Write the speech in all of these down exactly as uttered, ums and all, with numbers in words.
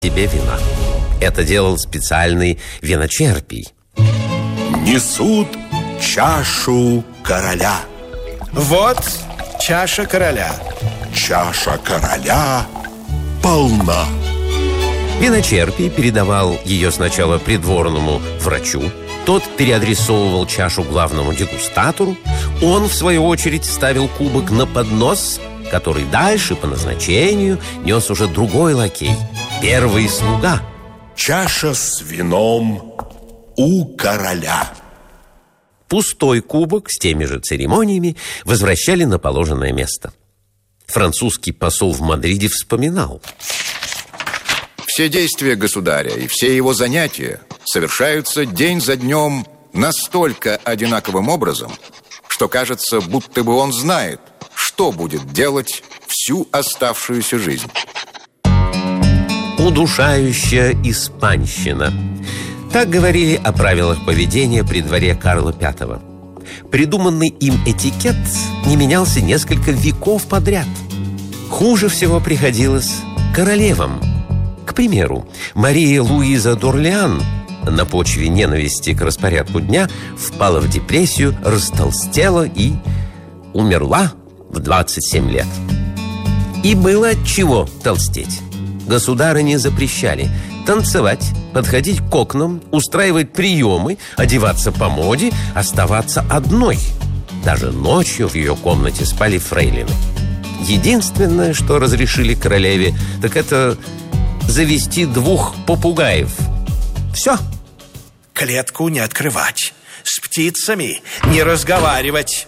себе вина. Это делал специальный виночерпий. Несут чашу короля. Вот чаша короля. Чаша короля полна. Виночерпий передавал ее сначала придворному врачу. Тот переадресовывал чашу главному дегустатору. Он, в свою очередь, ставил кубок на поднос, который дальше по назначению нес уже другой лакей, первый слуга. Чаша с вином у короля. Пустой кубок с теми же церемониями возвращали на положенное место. Французский посол в Мадриде вспоминал: все действия государя и все его занятия совершаются день за днем настолько одинаковым образом, что кажется, будто бы он знает, что будет делать всю оставшуюся жизнь. Удушающая испанщина. Так говорили о правилах поведения при дворе Карла Пятого. Придуманный им этикет не менялся несколько веков подряд. Хуже всего приходилось королевам. К примеру, Мария Луиза д'Орлеан на почве ненависти к распорядку дня впала в депрессию, растолстела и умерла в двадцать семь лет. И было от чего толстеть. Государыне запрещали танцевать, подходить к окнам, устраивать приемы, одеваться по моде, оставаться одной. Даже ночью в ее комнате спали фрейлины. Единственное, что разрешили королеве, так это завести двух попугаев. Все. Клетку не открывать, с птицами не разговаривать.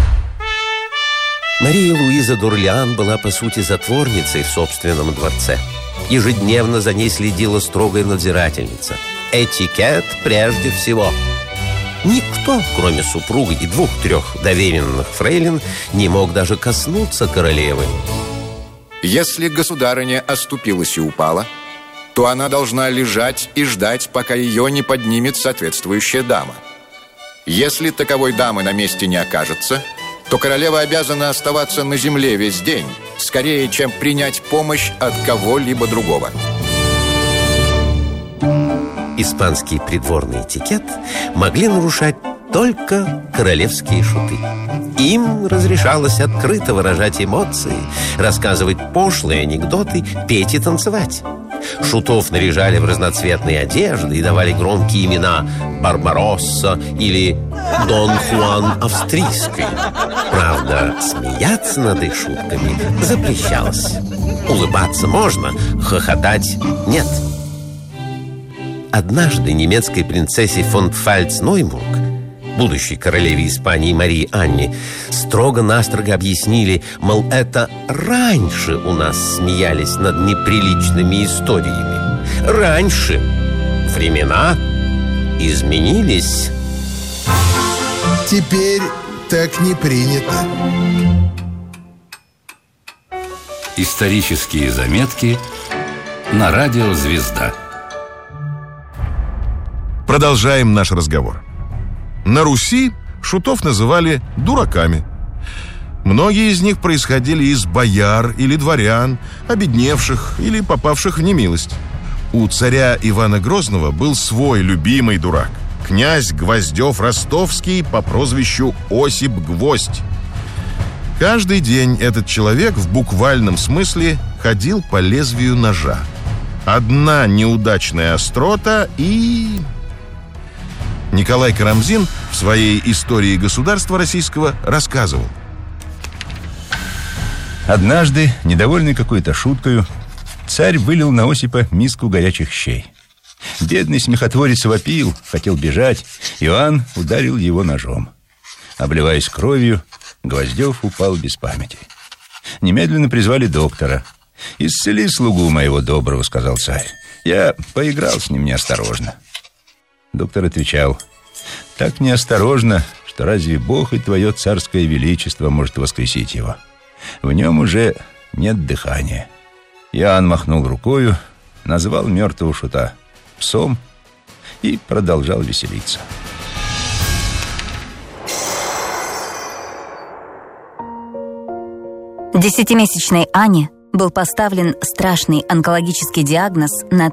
Мария Луиза д'Орлеан была, по сути, затворницей в собственном дворце. Ежедневно за ней следила строгая надзирательница. Этикет прежде всего. Никто, кроме супруга и двух-трех доверенных фрейлин, не мог даже коснуться королевы. Если государыня оступилась и упала, то она должна лежать и ждать, пока ее не поднимет соответствующая дама. Если таковой дамы на месте не окажется, то королева обязана оставаться на земле весь день, скорее, чем принять помощь от кого-либо другого. Испанский придворный этикет могли нарушать только королевские шуты. Им разрешалось открыто выражать эмоции, рассказывать пошлые анекдоты, петь и танцевать. Шутов наряжали в разноцветные одежды и давали громкие имена Барбаросса или Дон Хуан Австрийский. Правда, смеяться над их шутками запрещалось. Улыбаться можно, хохотать нет. Однажды немецкой принцессе фон Пфальц-Нойбург, будущей королеве Испании Марии Анне, строго-настрого объяснили, мол, это раньше у нас смеялись над неприличными историями. Раньше. Времена изменились. Теперь так не принято. Исторические заметки на радио «Звезда». Продолжаем наш разговор. На Руси шутов называли дураками. Многие из них происходили из бояр или дворян, обедневших или попавших в немилость. У царя Ивана Грозного был свой любимый дурак – князь Гвоздев-Ростовский по прозвищу Осип Гвоздь. Каждый день этот человек в буквальном смысле ходил по лезвию ножа. Одна неудачная острота и... Николай Карамзин в своей «Истории государства российского» рассказывал. Однажды, недовольный какой-то шуткою, царь вылил на Осипа миску горячих щей. Бедный смехотворец вопил, хотел бежать. Иоанн ударил его ножом. Обливаясь кровью, Гвоздев упал без памяти. Немедленно призвали доктора. «Исцели слугу моего доброго», — сказал царь. «Я поиграл с ним неосторожно». Доктор отвечал: «Так неосторожно, что разве Бог и твое царское величество может воскресить его? В нем уже нет дыхания». Иоанн махнул рукою, назвал мертвого шута псом и продолжал веселиться. Десятимесячной Ане был поставлен страшный онкологический диагноз на